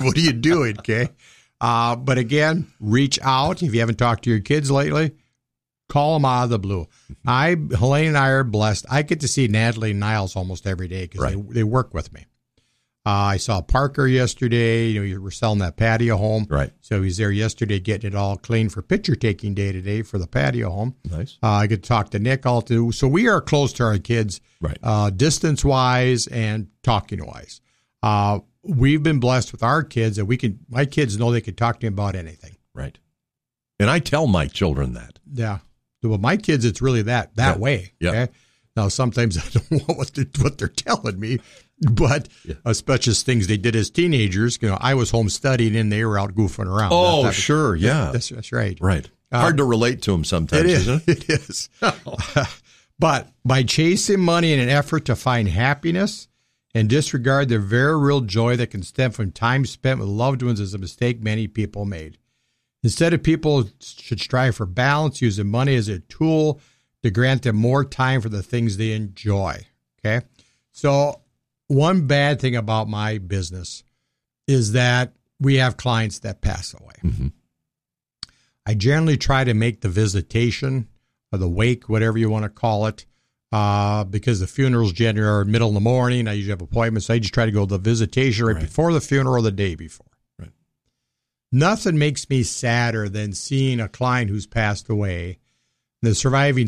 What are you doing, okay? But again, reach out. If you haven't talked to your kids lately, call them out of the blue. Helene and I are blessed. I get to see Natalie and Niles almost every day because they work with me. I saw Parker yesterday. You were selling that patio home. Right. So he's there yesterday getting it all clean for picture taking day today for the patio home. Nice. I get to talk to Nick all too. So we are close to our kids, distance wise and talking wise. We've been blessed with our kids that my kids know they can talk to me about anything. Right. And I tell my children that. Yeah. Well, my kids, it's really that way. Yeah. Okay? Now, sometimes I don't know what they're telling me, but especially as things they did as teenagers. I was home studying and they were out goofing around. Oh, sure. Yeah. That's right. Right. Hard to relate to them sometimes, isn't it? It is. But by chasing money in an effort to find happiness and disregard the very real joy that can stem from time spent with loved ones is a mistake many people made. Instead of people should strive for balance, using money as a tool to grant them more time for the things they enjoy. Okay? So one bad thing about my business is that we have clients that pass away. Mm-hmm. I generally try to make the visitation or the wake, whatever you want to call it, because the funerals generally are middle of the morning. I usually have appointments. So I just try to go to the visitation right before the funeral or the day before. Right. Nothing makes me sadder than seeing a client who's passed away, the surviving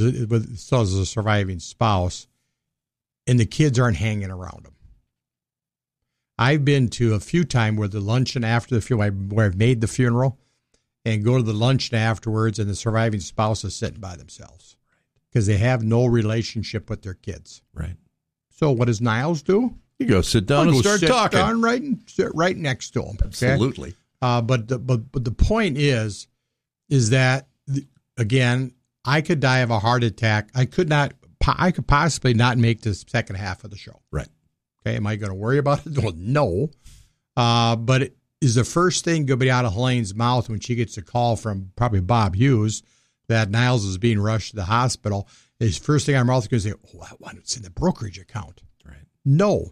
spouse, and the kids aren't hanging around them. I've been to a few times where the luncheon after the funeral, where I've made the funeral, and go to the luncheon afterwards, and the surviving spouse is sitting by themselves because they have no relationship with their kids. Right. So what does Niles do? You go sit down and start talking. Sit right next to him. Okay? Absolutely. But the point is that again, I could die of a heart attack. I could possibly not make the second half of the show. Right. Okay. Am I going to worry about it? Well, no. But it is the first thing going to be out of Helene's mouth when she gets a call from probably Bob Hughes that Niles is being rushed to the hospital. Is first thing out of her mouth is going to say, "Oh, I want it's in the brokerage account." Right. No.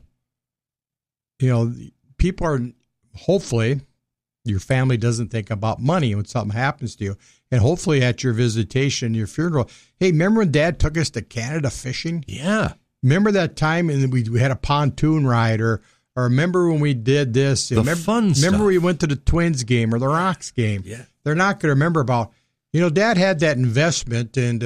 People are hopefully. Your family doesn't think about money when something happens to you. And hopefully at your visitation, your funeral, hey, remember when Dad took us to Canada fishing? Yeah. Remember that time and we had a pontoon ride or remember when we did this? Fun stuff. Remember we went to the Twins game or the Rocks game? Yeah. They're not going to remember about, Dad had that investment and,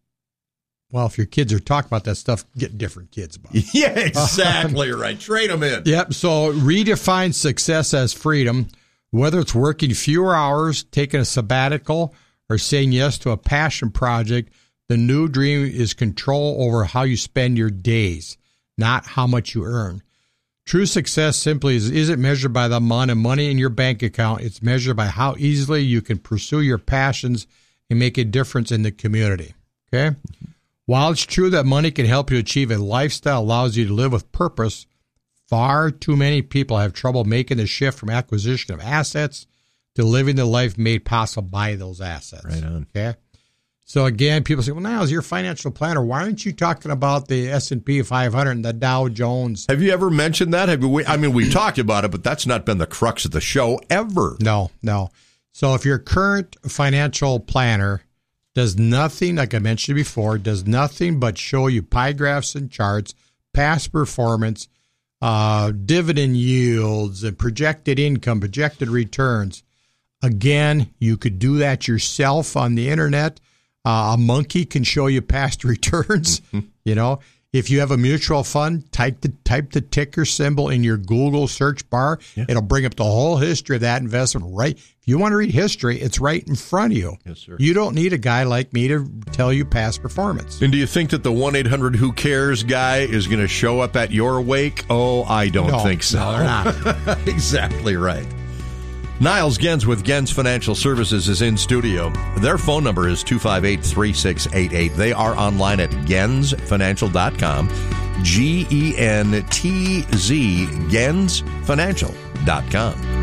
if your kids are talking about that stuff, get different kids about it. Yeah, exactly right. Trade them in. Yep. So redefine success as freedom. Whether it's working fewer hours, taking a sabbatical, or saying yes to a passion project, the new dream is control over how you spend your days, not how much you earn. True success simply isn't measured by the amount of money in your bank account. It's measured by how easily you can pursue your passions and make a difference in the community. Okay? While it's true that money can help you achieve a lifestyle that allows you to live with purpose, far too many people have trouble making the shift from acquisition of assets to living the life made possible by those assets. Right on. Okay. So again, people say, well, now as your financial planner, why aren't you talking about the S&P 500 and the Dow Jones? Have you ever mentioned that? We've talked about it, but that's not been the crux of the show ever. No. So if your current financial planner does nothing, like I mentioned before, does nothing but show you pie graphs and charts, past performance, dividend yields and projected income, projected returns. Again, you could do that yourself on the internet. A monkey can show you past returns. If you have a mutual fund, type the ticker symbol in your Google search bar. Yeah. It'll bring up the whole history of that investment. Right. If you want to read history, it's right in front of you. Yes, sir. You don't need a guy like me to tell you past performance. And do you think that the 1-800-WHO-CARES guy is going to show up at your wake? Oh, I don't think so. No, they're not. Exactly right. Niles Genz with Genz Financial Services is in studio. Their phone number is 258-3688. They are online at genzfinancial.com. GENTZ, genzfinancial.com.